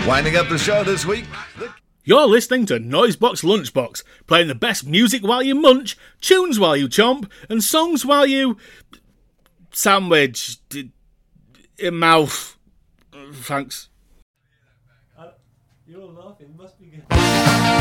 Winding up the show this week. You're listening to Noisebox Lunchbox, playing the best music while you munch, tunes while you chomp, and songs while you sandwich in mouth. Thanks. You're laughing, must be good.